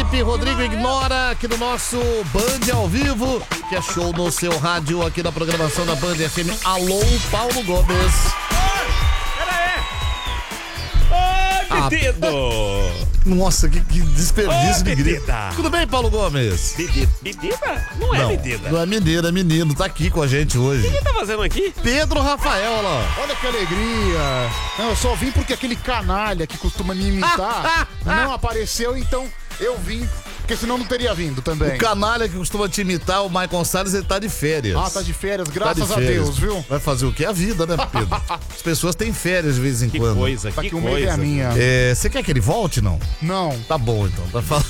Felipe Rodrigo Ignora aqui no nosso Band ao vivo, que é show no seu rádio aqui na programação da Band FM. Alô, Paulo Gomes. Oi, pedido! Nossa, que desperdício de grito. Medida. Tudo bem, Paulo Gomes? Medida? Não é medida. Não é menina, é menino. Tá aqui com a gente hoje. O que tá fazendo aqui? Pedro Rafael, olha lá. Olha que alegria. Não, eu só vim porque aquele canalha que costuma me imitar não apareceu, então eu vim. Porque senão não teria vindo também. O canalha que costuma te imitar, o Maicon Salles, ele tá de férias. Ah, tá de férias, Tá graças de a férias. Deus, viu? Vai fazer o que? A vida, né, Pedro? As pessoas têm férias de vez em Que quando. coisa, Tá que aqui o meio é coisa. a minha. Você quer que ele volte, não? Não. Tá bom, então. Tá falando.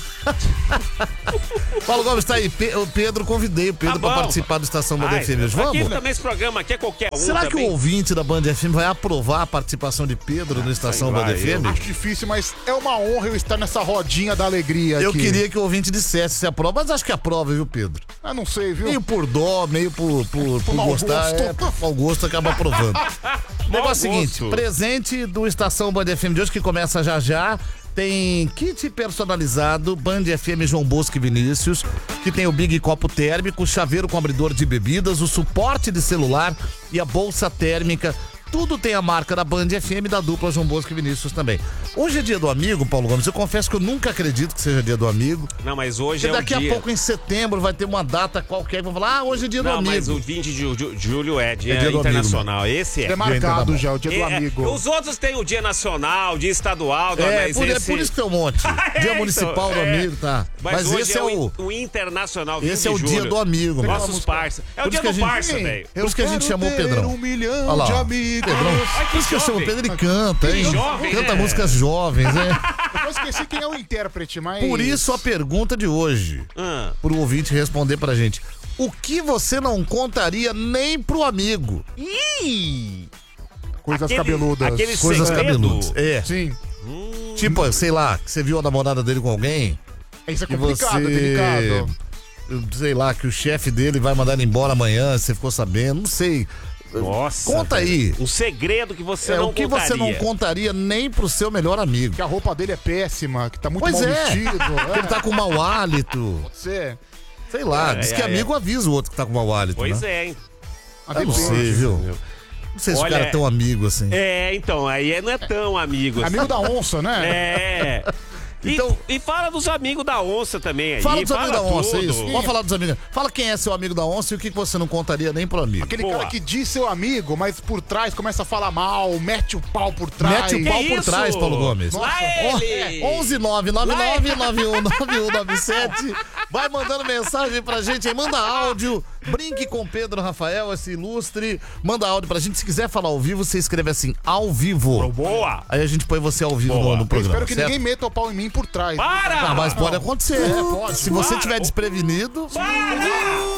Paulo Gomes tá aí. O Pedro, convidei o Pedro pra bom. participar do Estação Band Ai, FM. aqui Vamos? também esse programa aqui é qualquer um. Será que também. o ouvinte da Band FM vai aprovar a participação de Pedro no Estação vai, Band FM? Acho difícil, mas é uma honra eu estar nessa rodinha da alegria Eu aqui. queria que o ouvinte dissesse se aprova, mas acho que aprova, viu, Pedro? Ah, não sei, viu? Meio por dó, meio por mau gostar. gosto. Por mau gosto acaba aprovando. O negócio é o seguinte: gosto. presente do Estação Band FM de hoje, que começa já já. Tem kit personalizado Band FM João Bosco e Vinícius, que tem o Big Copo Térmico, chaveiro com abridor de bebidas, o suporte de celular e a bolsa térmica. Tudo tem a marca da Band FM e da dupla João Bosco e Vinícius também. Hoje é dia do amigo, Paulo Gomes. Eu confesso que eu nunca acredito que seja dia do amigo. Não, mas hoje Porque é o daqui dia. a pouco, em setembro, vai ter uma data qualquer que vão falar, hoje é dia do Não, amigo. mas o 20 de julho é dia, dia do internacional. Esse É é. marcado já, o dia do É, amigo. Os outros têm o dia nacional, o dia estadual, É, mas por esse... isso que tem um monte. É, Dia então, municipal do é. amigo, tá. Mas hoje esse é é o... o internacional, 20 Esse é de o julho. dia do amigo, mano. Nossos parça. É o Por dia isso que do a gente- parça, velho. Por isso que a gente chamou o quero ter Pedrão. 1 milhão Olha lá, de ó. amigos. Pedrão. Ai, Por isso que eu chamo o jovem. Pedro, ele canta, hein? jovem, Canta né? músicas jovens, hein? Eu esqueci quem é o intérprete, mas... Por isso a pergunta de hoje, Ah, pro ouvinte responder pra gente. O que você não contaria nem pro amigo? Coisas aquele- cabeludas. aquele Coisas segredo. cabeludas. É. Sim. Tipo, sei lá, que você viu a namorada dele com alguém. Isso é Que complicado, você... é delicado. Sei lá, que o chefe dele vai mandar ele embora amanhã, você ficou sabendo, não sei. Nossa. Conta aí. Um segredo que você não O que contaria. você não contaria nem pro seu melhor amigo. Que a roupa dele é péssima, que tá muito Pois mal é. vestido. Que ele tá com mau hálito. Você... Sei lá, diz que amigo avisa o outro que tá com mau hálito, Pois né? é, hein? Eu não sei, viu? Não sei se Olha, o cara é tão amigo assim. É, então, aí não é tão amigo. Amigo da onça, né? É. Então- E fala dos amigos da onça também aí. Fala dos amigos da onça, tudo. isso. Vamos falar dos amigos. Fala quem é seu amigo da onça e o que você não contaria nem pro amigo. Aquele Boa. cara que diz seu amigo, mas por trás começa a falar mal, mete o pau por trás. Mete o pau Que por isso? trás, Paulo Gomes. Lá ele! 11999919197. Vai mandando mensagem pra gente aí, manda áudio. Brinque com Pedro Rafael, esse ilustre. Manda áudio pra gente. Se quiser falar ao vivo, você escreve assim, ao vivo. Boa! Aí a gente põe você ao vivo Boa. no Eu programa. espero que certo? ninguém meta o pau em mim por trás. Para! Ah, mas pode acontecer. É, pode. Se você Para. tiver desprevenido. Para!